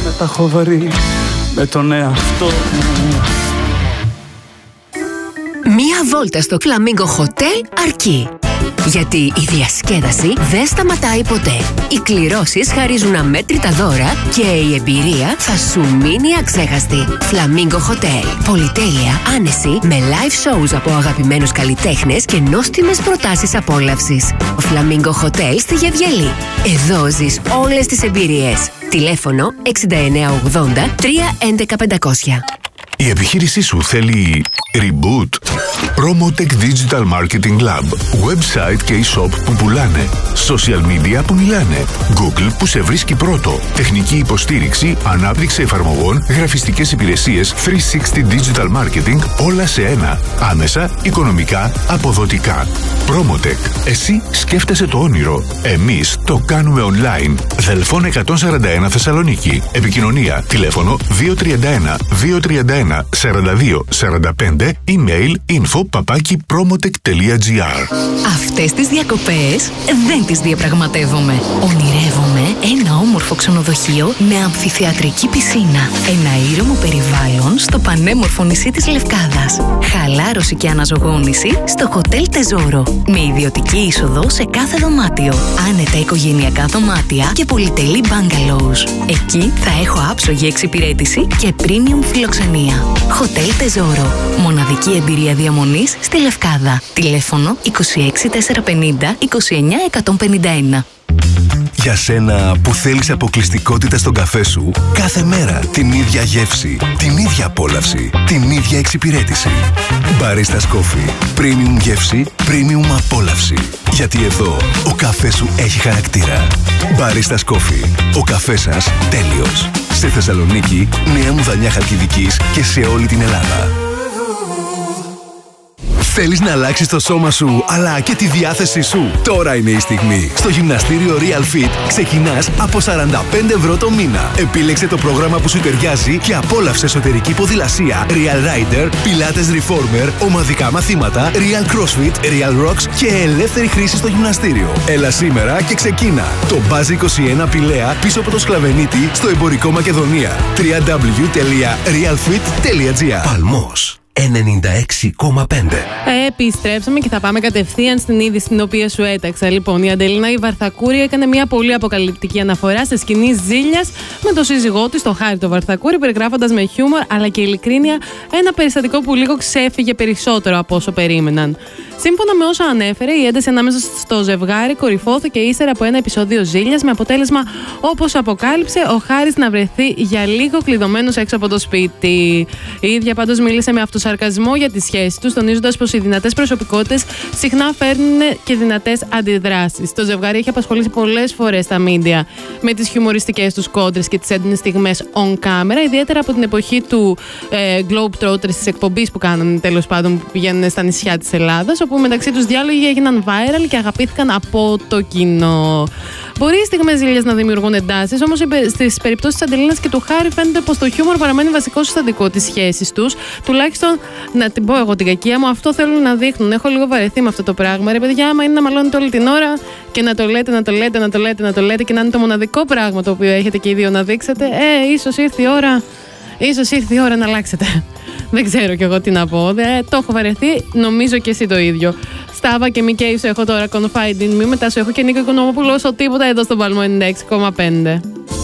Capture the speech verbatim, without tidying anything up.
τα έχω βρει με τον εαυτό μου. Μία βόλτα στο Flamingo Hotel αρκεί. Γιατί η διασκέδαση δεν σταματάει ποτέ. Οι κληρώσεις χαρίζουν αμέτρητα δώρα και η εμπειρία θα σου μείνει αξέχαστη. Flamingo Hotel. Πολυτέλεια, άνεση, με live shows από αγαπημένους καλλιτέχνες και νόστιμες προτάσεις απόλαυσης. Flamingo Hotel στη Γευγελή. Εδώ ζεις όλες τις εμπειρίες. Τηλέφωνο έξι εννιά ογδόντα τρία έντεκα πεντακόσια. Η επιχείρησή σου θέλει reboot? Promotech Digital Marketing Lab. Website και e-shop που πουλάνε. Social media που μιλάνε. Google που σε βρίσκει πρώτο. Τεχνική υποστήριξη, ανάπτυξη εφαρμογών, γραφιστικές υπηρεσίες, τριακόσια εξήντα Digital Marketing, όλα σε ένα. Άμεσα, οικονομικά, αποδοτικά. Promotech. Εσύ σκέφτεσαι το όνειρο. Εμείς το κάνουμε online. Δελφών εκατόν σαράντα ένα Θεσσαλονίκη. Επικοινωνία. Τηλέφωνο δύο τρία ένα δύο τρία ένα σαράντα δύο σαράντα πέντε. Email info παπάκι promotech τελεία gr. Αυτές τις διακοπές δεν τις διαπραγματεύομαι. Ονειρεύομαι ένα όμορφο ξενοδοχείο με αμφιθεατρική πισίνα. Ένα ήρεμο περιβάλλον στο πανέμορφο νησί της Λευκάδας. Χαλάρωση και αναζωγόνηση στο Hotel Τεζόρο. Με ιδιωτική είσοδο σε κάθε δωμάτιο. Άνετα οικογενειακά δωμάτια και πολυτελή bungalows. Εκεί θα έχω άψογη εξυπηρέτηση και premium φιλοξενία. Hotel Τεζόρο. Μοναδική εμπειρία διαμονής στη Λευκάδα. Τηλέφωνο είκοσι έξι τετρακόσια πενήντα είκοσι εννιά εκατόν πενήντα ένα. Για σένα που θέλεις αποκλειστικότητα στον καφέ σου, κάθε μέρα την ίδια γεύση, την ίδια απόλαυση, την ίδια εξυπηρέτηση. Baristas Coffee. Premium γεύση, premium απόλαυση. Γιατί εδώ ο καφές σου έχει χαρακτήρα. Baristas Coffee. Ο καφές σας τέλειος. Σε Θεσσαλονίκη, Νέα Μουδανιά Χαλκιδικής και σε όλη την Ελλάδα. Θέλεις να αλλάξεις το σώμα σου, αλλά και τη διάθεσή σου? Τώρα είναι η στιγμή. Στο γυμναστήριο Real Fit ξεκινάς από σαράντα πέντε ευρώ το μήνα. Επίλεξε το πρόγραμμα που σου ταιριάζει και απόλαυσε εσωτερική ποδηλασία, Real Rider, Pilates Reformer, ομαδικά μαθήματα, Real CrossFit, Real Rocks και ελεύθερη χρήση στο γυμναστήριο. Έλα σήμερα και ξεκίνα. Το Buzz είκοσι ένα Πηλαία πίσω από το Σκλαβενίτη στο εμπορικό Μακεδονία. double-u double-u double-u τελεία real fit τελεία gr. Παλμός ενενήντα έξι κόμμα πέντε. Ε, επιστρέψαμε και θα πάμε κατευθείαν στην είδηση την οποία σου έταξα. Λοιπόν, η Αντελίνα η Βαρθακούρη έκανε μια πολύ αποκαλυπτική αναφορά σε σκηνή ζήλιας με τον σύζυγό της, τον Χάρη τον Βαρθακούρη, περιγράφοντας με χιούμορ αλλά και ειλικρίνεια ένα περιστατικό που λίγο ξέφυγε περισσότερο από όσο περίμεναν. Σύμφωνα με όσα ανέφερε, η ένταση ανάμεσα στο ζευγάρι κορυφώθηκε ύστερα από ένα επεισόδιο ζήλιας, με αποτέλεσμα, όπως αποκάλυψε, ο Χάρης να βρεθεί για λίγο κλειδωμένος έξω από το σπίτι. Η ίδια πάντως μίλησε με αυτοσαρκασμό για τη σχέση τους, τονίζοντας πως οι δυνατές προσωπικότητες συχνά φέρνουν και δυνατές αντιδράσεις. Το ζευγάρι έχει απασχολήσει πολλές φορές τα μίντια με τις χιουμοριστικές τους κόντρες και τις έντονες στιγμές on camera, ιδιαίτερα από την εποχή του ε, Globetrotters, της εκπομπής που κάνανε τέλος πάντων, που πηγαίνουν στα νησιά της Ελλάδας, που μεταξύ τους διάλογοι έγιναν viral και αγαπήθηκαν από το κοινό. Μπορεί οι στιγμές ζήλιας να δημιουργούν εντάσεις, όμως στις περιπτώσεις της Αντελίνας και του Χάρη φαίνεται πως το χιούμορ παραμένει βασικό συστατικό της σχέσης τους. Τουλάχιστον, να την πω εγώ την κακία μου, αυτό θέλουν να δείχνουν. Έχω λίγο βαρεθεί με αυτό το πράγμα. Ρε παιδιά, άμα είναι να μαλώνετε όλη την ώρα και να το λέτε, να το λέτε, να το λέτε, να το λέτε και να είναι το μοναδικό πράγμα το οποίο έχετε και οι δύο να δείξετε, ε, ίσως ήρθε η ώρα, ίσως ήρθε η ώρα να αλλάξετε. Δεν ξέρω κι εγώ τι να πω. Δεν, το έχω βαρεθεί, νομίζω και εσύ το ίδιο. Στάβα και Μικέη σου έχω τώρα, Confide in Me. Μετά σου έχω και Νίκο Οικονομόπουλο, όσο τίποτα εδώ στον Παλμό ενενήντα έξι κόμμα πέντε.